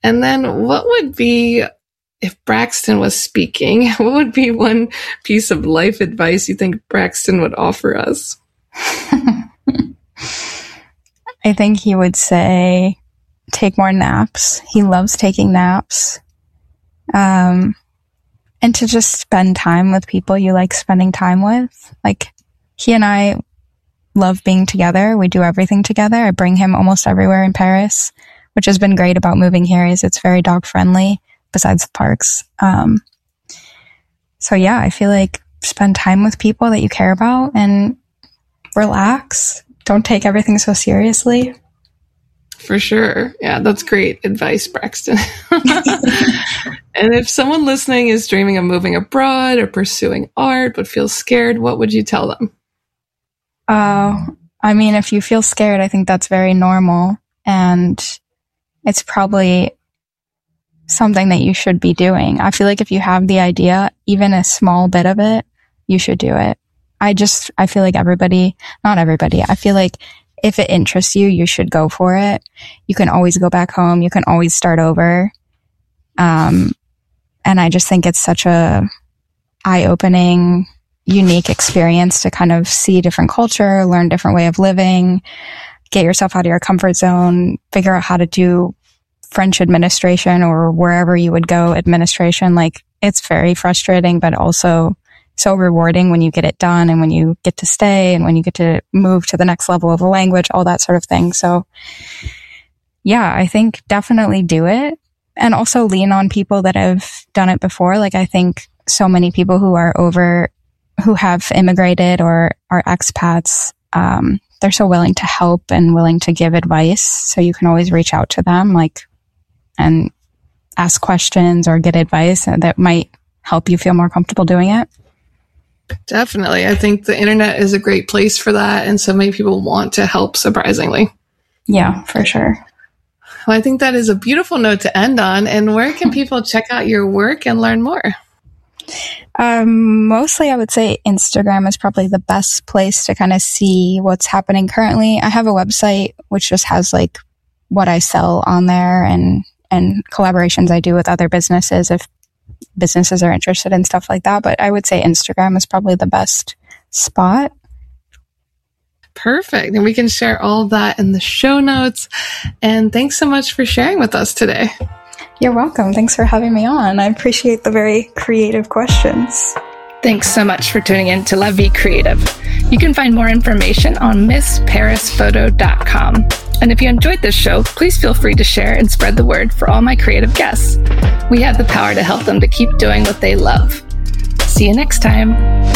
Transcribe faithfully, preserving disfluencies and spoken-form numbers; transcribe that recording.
And then what would be, if Braxton was speaking, what would be one piece of life advice you think Braxton would offer us? I think he would say, take more naps. He loves taking naps. Um, and to just spend time with people you like spending time with. Like, he and I love being together. We do everything together. I bring him almost everywhere in Paris, which has been great about moving here is it's very dog friendly besides the parks. Um, so yeah, I feel like spend time with people that you care about and relax. Don't take everything so seriously. For sure. Yeah, that's great advice, Braxton. And if someone listening is dreaming of moving abroad or pursuing art but feels scared, what would you tell them? Uh, I mean, if you feel scared, I think that's very normal. And it's probably something that you should be doing. I feel like if you have the idea, even a small bit of it, you should do it. I just, I feel like everybody, not everybody, I feel like if it interests you, you should go for it. You can always go back home. You can always start over. Um, and I just think it's such a eye-opening, unique experience to kind of see different culture, learn different way of living, get yourself out of your comfort zone, figure out how to do French administration or wherever you would go administration. Like, it's very frustrating, but also so rewarding when you get it done and when you get to stay and when you get to move to the next level of a language, all that sort of thing. So yeah, I think definitely do it. And also lean on people that have done it before. Like, I think so many people who are over, who have immigrated or are expats, um, they're so willing to help and willing to give advice. So you can always reach out to them, like, and ask questions or get advice that might help you feel more comfortable doing it. Definitely. I think the internet is a great place for that. And so many people want to help, surprisingly. Yeah, for sure. Well, I think that is a beautiful note to end on. And where can people check out your work and learn more? Um, mostly I would say Instagram is probably the best place to kind of see what's happening currently. I have a website which just has like what I sell on there and, and collaborations I do with other businesses if businesses are interested in stuff like that. But I would say Instagram is probably the best spot. Perfect. And we can share all that in the show notes. And thanks so much for sharing with us today. You're welcome. Thanks for having me on. I appreciate the very creative questions. Thanks so much for tuning in to La Vie Creative. You can find more information on miss paris photo dot com. And if you enjoyed this show, please feel free to share and spread the word for all my creative guests. We have the power to help them to keep doing what they love. See you next time.